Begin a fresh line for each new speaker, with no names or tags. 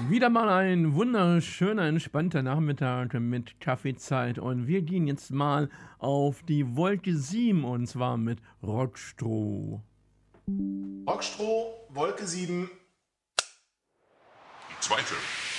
Wieder mal ein wunderschöner, entspannter Nachmittag mit Kaffeezeit und wir gehen jetzt mal auf die Wolke 7 und zwar mit Rockstroh.
Rockstroh, Wolke 7.
Die zweite.